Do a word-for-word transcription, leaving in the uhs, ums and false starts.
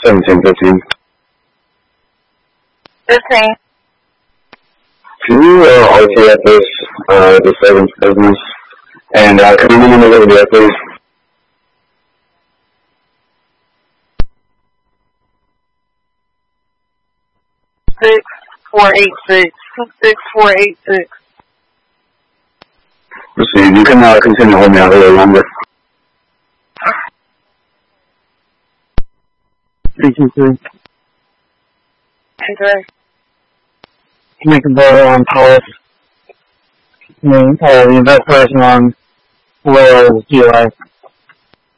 seventeen fifteen. fifteen. Can you uh, R T F this uh, disturbance business? And uh, can you name the video, please? Six four eight six six four eight six. Proceed. You can uh, continue to hold me out a little longer. Three two three. Okay. Make a better on Palace. And uh, the investigation on Laura's G I.